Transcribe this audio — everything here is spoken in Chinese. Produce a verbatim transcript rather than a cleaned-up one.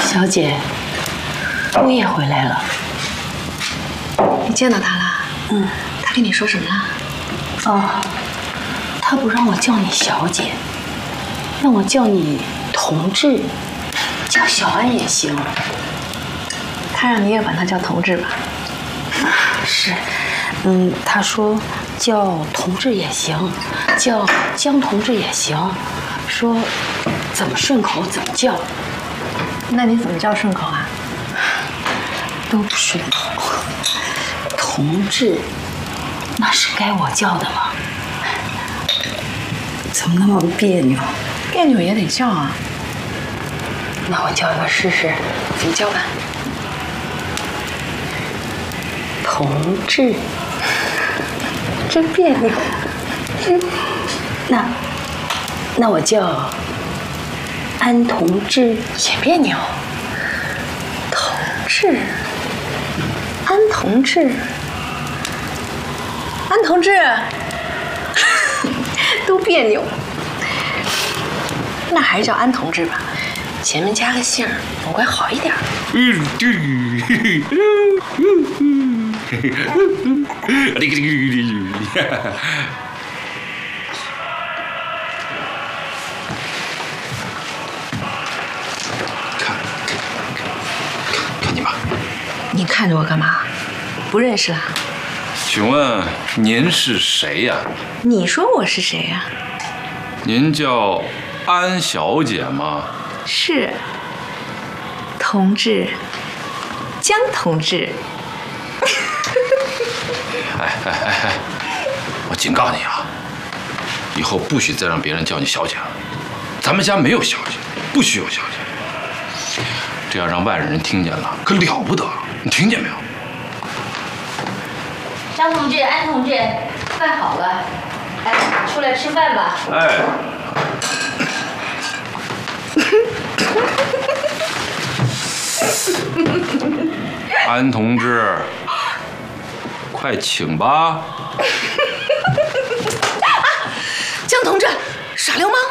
小姐，物业回来了。 你见到他了？ 嗯。 他跟你说什么了？ 哦，他不让我叫你小姐，让我叫你同志，叫小安也行。 他让你也管他叫同志吧？ 是，嗯，他说叫同志也行，叫江同志也行，说怎么顺口怎么叫。 那你怎么叫顺口啊？ 都不顺口。同志，那是该我叫的吗？怎么那么别扭？ 别扭也得叫啊。 那我叫一个试试。 你叫吧。 同志，真别扭。那，那我叫安同志也别扭。同志，安同志，安同志，都别扭。那还是叫安同志吧，前面加个姓儿，总归好一点。嗯，对。 看，看你吧。 你看着我干嘛？不认识啦？ 请问您是谁呀？ 你说我是谁呀？ 您叫安小姐吗？ 是。同志，江同志。 哎哎哎哎！我警告你啊，以后不许再让别人叫你小姐了。咱们家没有小姐，不许有小姐。这要让外人听见了，可了不得！你听见没有？ 张同志、安同志，饭好了，哎，出来吃饭吧。 哎。安同志，快请吧。 啊，江同志，耍流氓！